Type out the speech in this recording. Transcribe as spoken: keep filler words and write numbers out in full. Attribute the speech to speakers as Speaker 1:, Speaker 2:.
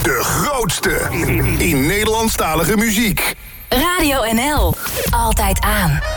Speaker 1: De grootste in Nederlandstalige muziek.
Speaker 2: Radio N L. Altijd aan.